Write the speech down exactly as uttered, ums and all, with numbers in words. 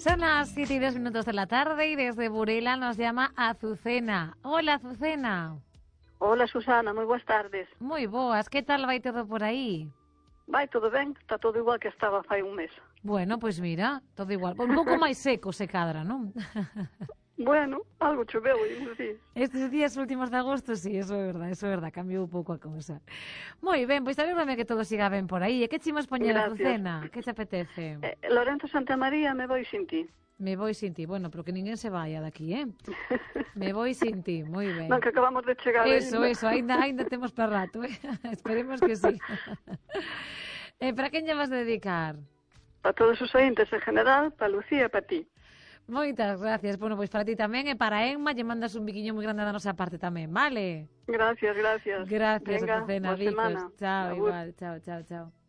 Son las siete y dos minutos de la tarde y desde Burela nos llama Azucena. Hola, Azucena. Hola, Susana, moi boas tardes. Moi boas, que tal vai todo por aí? Vai todo ben, está todo igual que estaba fai un mes. Bueno, pois pues mira, todo igual. Un pouco máis seco se cadra, non? Bueno, algo choveu aí uns días. Estes días últimos de agosto, sí, eso é verdad, eso é verdad, cambiou un pouco a cousa. Moi ben, pois alégrame que todo siga ben por aí. E que chimos poñer a Azucena? Que te apetece? Eh, Lorenzo Santamaría, me vou sin ti. Me voy sin ti. Bueno, pero que ninguén se vaya de aquí, eh? Me voy sin ti, moi ben. Non, que acabamos de chegar. Eso, ainda. eso, ainda, ainda temos para rato, eh? Esperemos que sí. eh, para quen lle vas a dedicar? Para todos os ointes en general, para Lucía e para ti. Moitas gracias. Bueno, pois para ti tamén e para Emma lle mandas un biquiño moi grande da nosa parte tamén, vale? Gracias, gracias. Gracias, Venga, Azucena, boa bicos. semana. Chao, Agur. igual, chao, chao, chao.